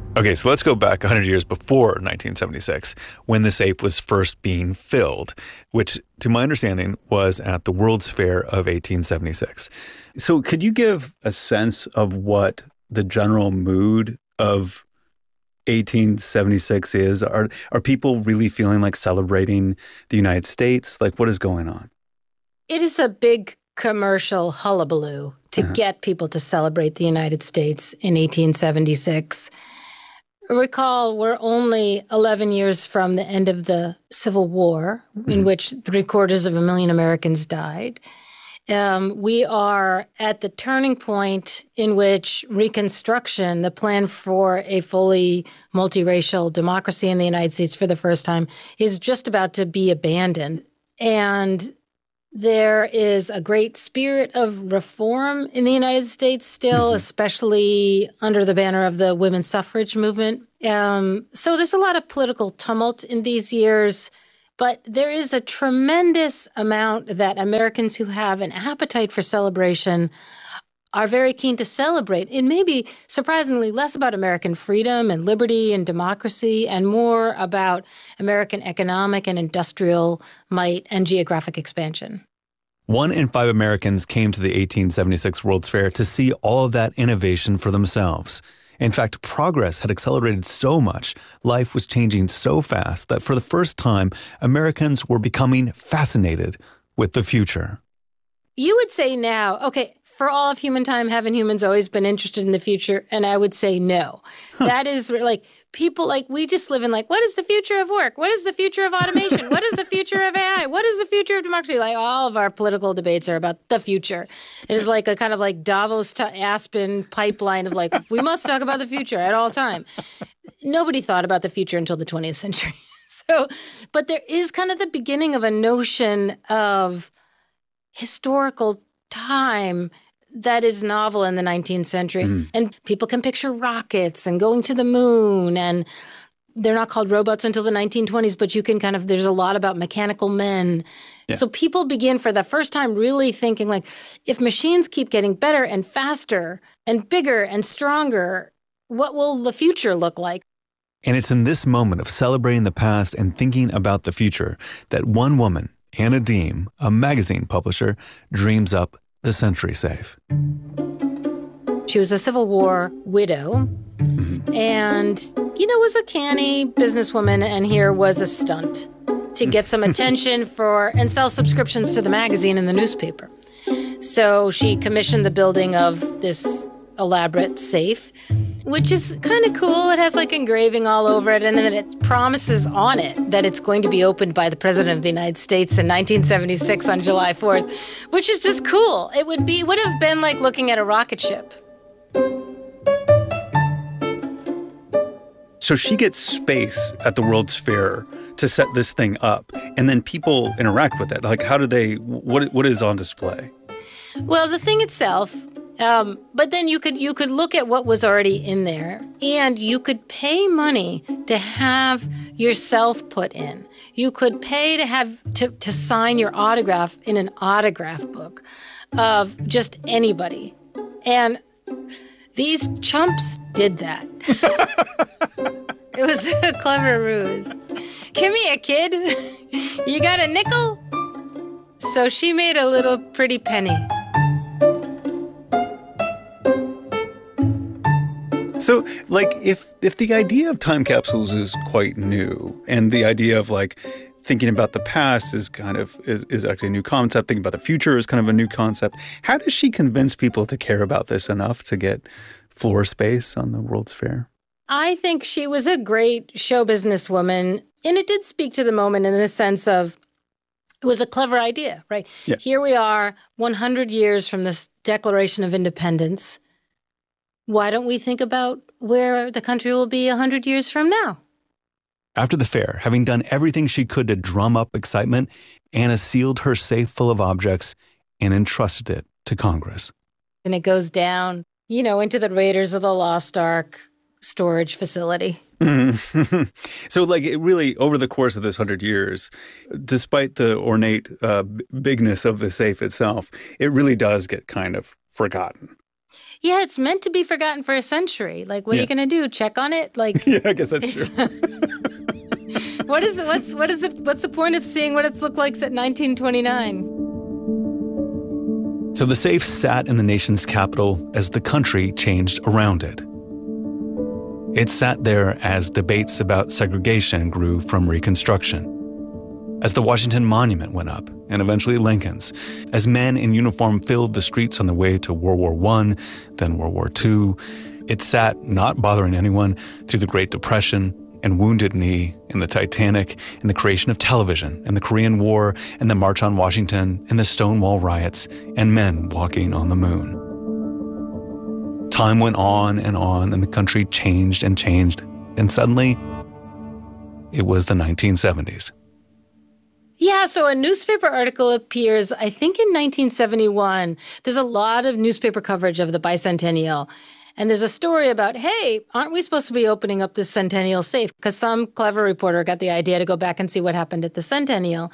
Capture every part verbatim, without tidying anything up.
Okay, so let's go back one hundred years before nineteen seventy-six, when the safe was first being filled, which, to my understanding, was at the World's Fair of eighteen seventy-six. So could you give a sense of what the general mood of eighteen seventy-six is? Are, are people really feeling like celebrating the United States? Like, what is going on? It is a big commercial hullabaloo to uh-huh. get people to celebrate the United States in eighteen seventy-six. Recall, we're only eleven years from the end of the Civil War, mm-hmm. in which three quarters of a million Americans died. Um, we are at the turning point in which Reconstruction, the plan for a fully multiracial democracy in the United States for the first time, is just about to be abandoned. And there is a great spirit of reform in the United States still, mm-hmm. especially under the banner of the women's suffrage movement. Um, so there's a lot of political tumult in these years, but there is a tremendous amount that Americans who have an appetite for celebration are very keen to celebrate. It may be surprisingly less about American freedom and liberty and democracy and more about American economic and industrial might and geographic expansion. One in five Americans came to the eighteen seventy-six World's Fair to see all of that innovation for themselves. In fact, progress had accelerated so much, life was changing so fast that for the first time, Americans were becoming fascinated with the future. You would say now, okay, for all of human time, haven't humans always been interested in the future? And I would say no. Huh. That is like people like we just live in like, what is the future of work? What is the future of automation? What is the future of A I? What is the future of democracy? Like all of our political debates are about the future. It is like a kind of like Davos to Aspen pipeline of like, we must talk about the future at all time. Nobody thought about the future until the twentieth century. So, but there is kind of the beginning of a notion of historical time that is novel in the nineteenth century. Mm. And people can picture rockets and going to the moon, and they're not called robots until the nineteen twenties, but you can kind of, there's a lot about mechanical men. Yeah. So people begin for the first time really thinking like, if machines keep getting better and faster and bigger and stronger, what will the future look like? And it's in this moment of celebrating the past and thinking about the future that one woman, Anna Diem, a magazine publisher, dreams up the Century Safe. She was a Civil War widow mm-hmm. and, you know, was a canny businesswoman, and here was a stunt to get some attention for and sell subscriptions to the magazine and the newspaper. So she commissioned the building of this elaborate safe, which is kind of cool. It has like engraving all over it, and then it promises on it that it's going to be opened by the President of the United States in nineteen seventy-six on July fourth, which is just cool. It would be would have been like looking at a rocket ship. So she gets space at the World's Fair to set this thing up, and then people interact with it. Like, how do they, what what is on display? Well, the thing itself, Um, but then you could you could look at what was already in there, and you could pay money to have yourself put in. You could pay to have to, to sign your autograph in an autograph book of just anybody. And these chumps did that. It was a clever ruse. Give me a kid. You got a nickel? So she made a little pretty penny. So, like, if if the idea of time capsules is quite new, and the idea of, like, thinking about the past is kind of, is, is actually a new concept, thinking about the future is kind of a new concept, how does she convince people to care about this enough to get floor space on the World's Fair? I think she was a great show business woman, and it did speak to the moment in the sense of, it was a clever idea, right? Yeah. Here we are, one hundred years from this Declaration of Independence. Why don't we think about where the country will be one hundred years from now? After the fair, having done everything she could to drum up excitement, Anna sealed her safe full of objects and entrusted it to Congress. And it goes down, you know, into the Raiders of the Lost Ark storage facility. Mm-hmm. So, like, it really, over the course of this hundred years, despite the ornate uh, bigness of the safe itself, it really does get kind of forgotten. Yeah, it's meant to be forgotten for a century. Like, what yeah. are you going to do? Check on it? Like, yeah, I guess that's true. what is it? What's what is it? What's the point of seeing what it's looked like at nineteen twenty-nine? So the safe sat in the nation's capital as the country changed around it. It sat there as debates about segregation grew from Reconstruction, as the Washington Monument went up, and eventually Lincoln's, as men in uniform filled the streets on the way to World War One, then World War Two. It sat, not bothering anyone, through the Great Depression and Wounded Knee and the Titanic and the creation of television and the Korean War and the March on Washington and the Stonewall riots and men walking on the moon. Time went on and on, and the country changed and changed, and suddenly, it was the nineteen seventies. Yeah, so a newspaper article appears, I think in nineteen seventy-one. There's a lot of newspaper coverage of the bicentennial. And there's a story about, hey, aren't we supposed to be opening up this centennial safe? Because some clever reporter got the idea to go back and see what happened at the centennial.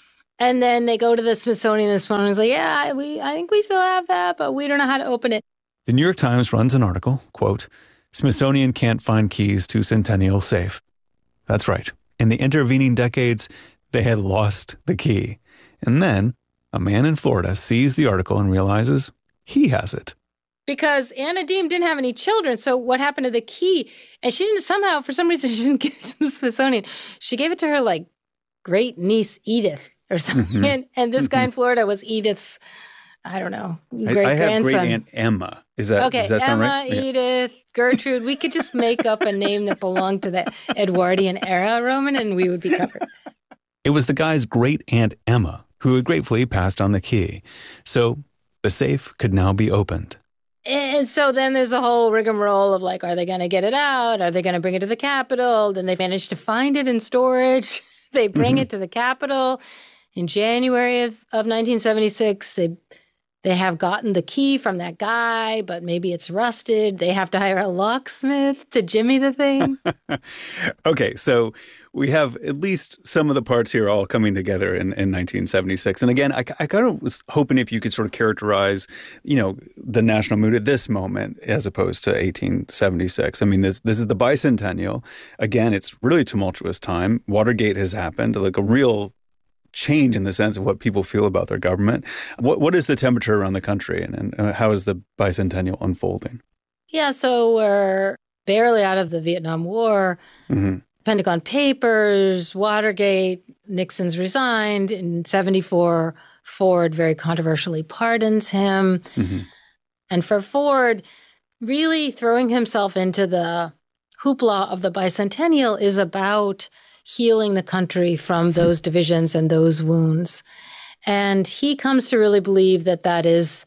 And then they go to the Smithsonian, and the Smithsonian's like, yeah, we, I think we still have that, but we don't know how to open it. The New York Times runs an article, quote, Smithsonian can't find keys to centennial safe. That's right. In the intervening decades, they had lost the key. And then a man in Florida sees the article and realizes he has it. Because Anna Deem didn't have any children, so what happened to the key? And she didn't somehow, for some reason, she didn't give it to the Smithsonian. She gave it to her, like, great niece Edith or something. Mm-hmm. And, and this guy in Florida was Edith's, I don't know, great I, I have grandson. great aunt Emma. Is that, okay, does that sound Emma, right? Edith, Gertrude. We could just make up a name that belonged to the Edwardian era, Roman, and we would be covered. It was the guy's great aunt Emma who had gratefully passed on the key. So the safe could now be opened. And so then there's a whole rigmarole of like, are they going to get it out? Are they going to bring it to the Capitol? Then they manage to find it in storage. They bring mm-hmm. it to the Capitol in January of, of nineteen seventy-six. They they have gotten the key from that guy, but maybe it's rusted. They have to hire a locksmith to jimmy the thing. Okay, so we have at least some of the parts here all coming together in, in nineteen seventy-six. And again, I, I kind of was hoping if you could sort of characterize, you know, the national mood at this moment as opposed to eighteen seventy-six. I mean, this this is the bicentennial. Again, it's really tumultuous time. Watergate has happened, like a real change in the sense of what people feel about their government. What What is the temperature around the country, and, and how is the bicentennial unfolding? Yeah, so we're barely out of the Vietnam War. Mm-hmm. Pentagon Papers, Watergate, Nixon's resigned. In seventy-four, Ford very controversially pardons him. Mm-hmm. And for Ford, really throwing himself into the hoopla of the bicentennial is about healing the country from those divisions and those wounds. And he comes to really believe that that is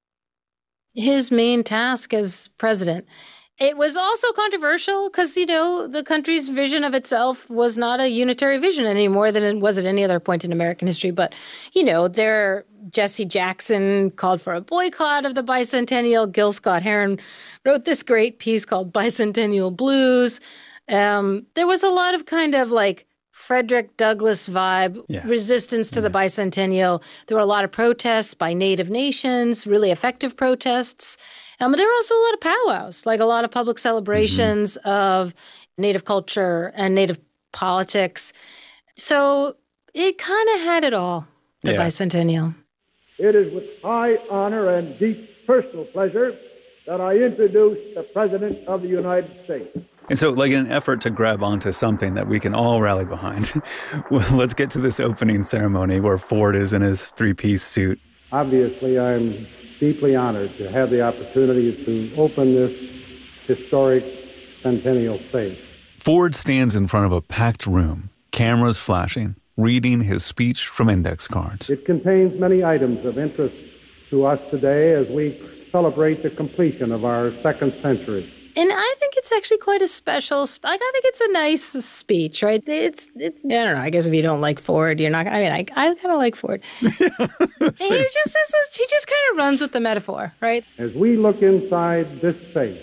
his main task as president. It was also controversial because, you know, the country's vision of itself was not a unitary vision any more than it was at any other point in American history. But, you know, there, Jesse Jackson called for a boycott of the bicentennial. Gil Scott-Heron wrote this great piece called Bicentennial Blues. Um, there was a lot of kind of like Frederick Douglass vibe, yeah. resistance to yeah. the bicentennial. There were a lot of protests by native nations, really effective protests. Um, there were also a lot of powwows, like a lot of public celebrations mm-hmm. of Native culture and Native politics. So it kind of had it all, the yeah. bicentennial. It is with high honor and deep personal pleasure that I introduce the President of the United States. And so, like, in an effort to grab onto something that we can all rally behind, well, let's get to this opening ceremony where Ford is in his three-piece suit. Obviously, I'm deeply honored to have the opportunity to open this historic centennial safe. Ford stands in front of a packed room, cameras flashing, reading his speech from index cards. It contains many items of interest to us today as we celebrate the completion of our second century. And I think it's actually quite a special, like, I think it's a nice speech, right? It's, it, I don't know, I guess if you don't like Ford, you're not, I mean, I, I kind of like Ford. And he just says, he just kind of runs with the metaphor, right? As we look inside this safe,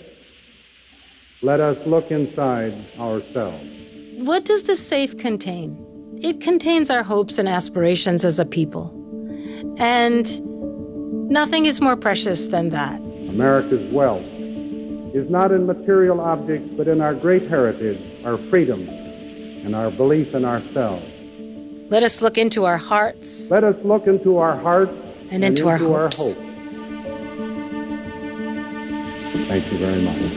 let us look inside ourselves. What does the safe contain? It contains our hopes and aspirations as a people. And nothing is more precious than that. America's wealth is not in material objects, but in our great heritage, our freedom, and our belief in ourselves. Let us look into our hearts. Let us look into our hearts and, and into, into our, our hopes. hopes. Thank you very much.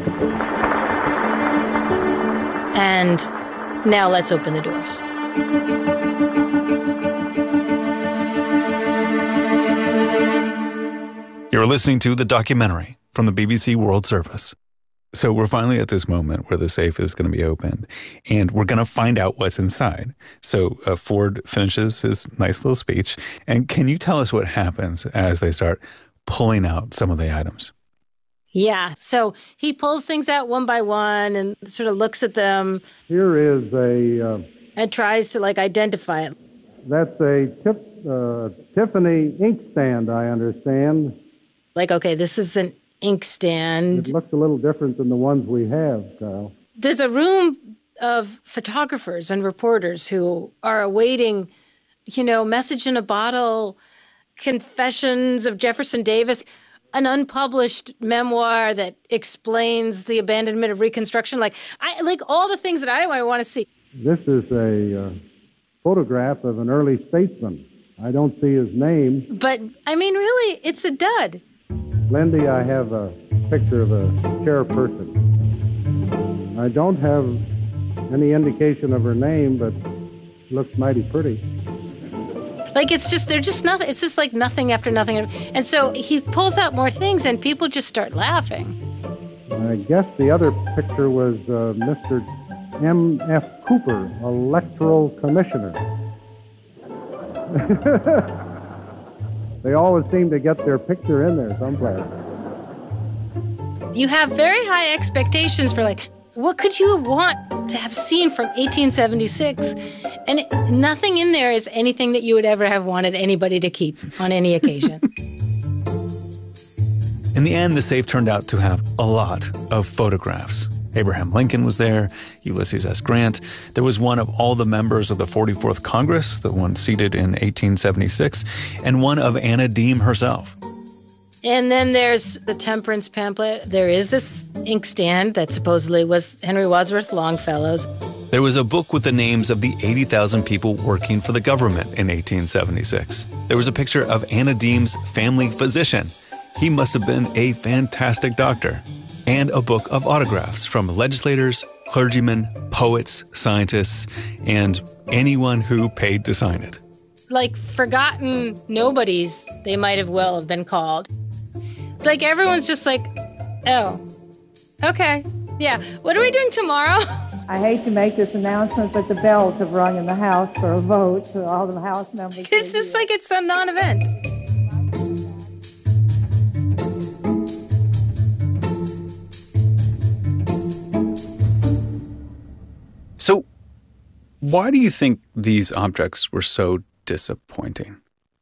And now let's open the doors. You're listening to The Documentary from the B B C World Service. So we're finally at this moment where the safe is going to be opened, and we're going to find out what's inside. So uh, Ford finishes his nice little speech, and can you tell us what happens as they start pulling out some of the items? Yeah, so he pulls things out one by one and sort of looks at them. Here is a... Uh, and tries to, like, identify it. That's a tip, uh, Tiffany inkstand, I understand. Like, okay, this is an inkstand. It looks a little different than the ones we have, Kyle. There's a room of photographers and reporters who are awaiting, you know, message in a bottle, confessions of Jefferson Davis, an unpublished memoir that explains the abandonment of Reconstruction, like I like all the things that I, I want to see. This is a uh, photograph of an early statesman. I don't see his name. But, I mean, really, it's a dud. Lindy, I have a picture of a chairperson. I don't have any indication of her name, but she looks mighty pretty. Like, it's just, they're just nothing. It's just like nothing after nothing. And so he pulls out more things and people just start laughing. I guess the other picture was uh, Mister M F Cooper, electoral commissioner. They always seem to get their picture in there someplace. You have very high expectations for, like, what could you want to have seen from eighteen seventy-six? And it, nothing in there is anything that you would ever have wanted anybody to keep on any occasion. In the end, the safe turned out to have a lot of photographs. Abraham Lincoln was there, Ulysses S. Grant. There was one of all the members of the forty-fourth Congress, the one seated in eighteen seventy-six, and one of Anna Deem herself. And then there's the temperance pamphlet. There is this inkstand that supposedly was Henry Wadsworth Longfellow's. There was a book with the names of the eighty thousand people working for the government in eighteen seventy-six. There was a picture of Anna Deem's family physician. He must have been a fantastic doctor. And a book of autographs from legislators, clergymen, poets, scientists, and anyone who paid to sign it. Like forgotten nobodies, they might have well have been called. Like everyone's just like, oh, okay, yeah. What are we doing tomorrow? I hate to make this announcement, but the bells have rung in the House for a vote, so all the House members... It's just here. Like it's a non-event. So, why do you think these objects were so disappointing?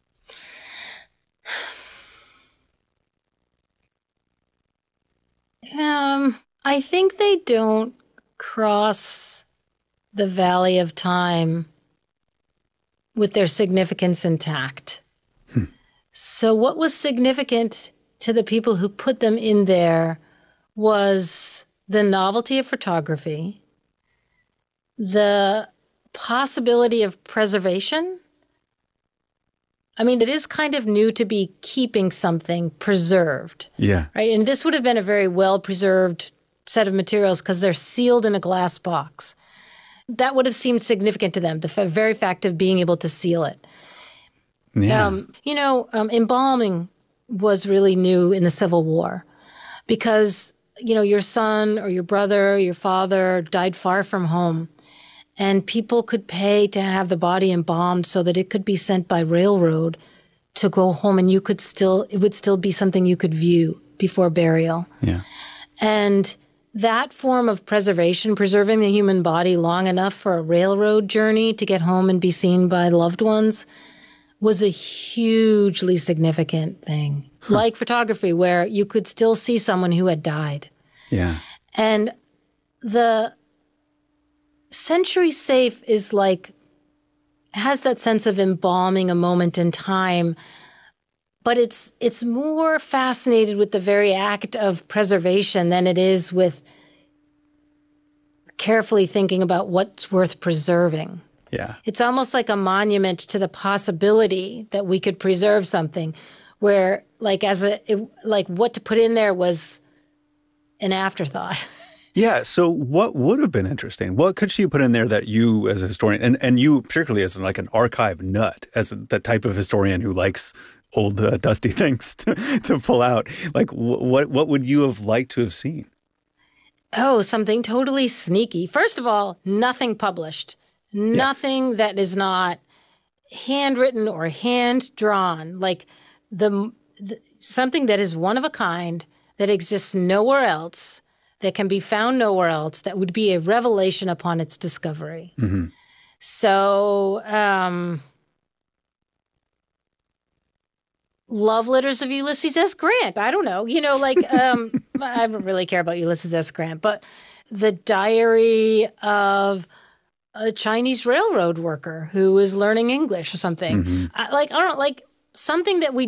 Um, I think they don't cross the valley of time with their significance intact. Hmm. So what was significant to the people who put them in there was the novelty of photography, the possibility of preservation. I mean, it is kind of new to be keeping something preserved. Yeah. Right? And this would have been a very well-preserved set of materials because they're sealed in a glass box. That would have seemed significant to them, the f- very fact of being able to seal it. Yeah. Um, you know, um, embalming was really new in the Civil War because, you know, your son or your brother, your father died far from home. And people could pay to have the body embalmed so that it could be sent by railroad to go home and you could still, it would still be something you could view before burial. Yeah. And that form of preservation, preserving the human body long enough for a railroad journey to get home and be seen by loved ones, was a hugely significant thing. Huh. Like photography, where you could still see someone who had died. Yeah. And the Century Safe is like, has that sense of embalming a moment in time, but it's it's more fascinated with the very act of preservation than it is with carefully thinking about what's worth preserving. Yeah. It's almost like a monument to the possibility that we could preserve something where like as a, it, like what to put in there was an afterthought. Yeah. So what would have been interesting? What could she put in there that you as a historian, and, and you particularly as like an archive nut, as the type of historian who likes old uh, dusty things to, to pull out, like w- what what would you have liked to have seen? Oh, something totally sneaky. First of all, nothing published. Nothing yeah. that is not handwritten or hand-drawn. Like the, the something that is one of a kind, that exists nowhere else, that can be found nowhere else, that would be a revelation upon its discovery. Mm-hmm. So, um, love letters of Ulysses S. Grant. I don't know. You know, like, um, I don't really care about Ulysses S. Grant, but the diary of a Chinese railroad worker who is learning English or something. Mm-hmm. I, like, I don't know, like something that we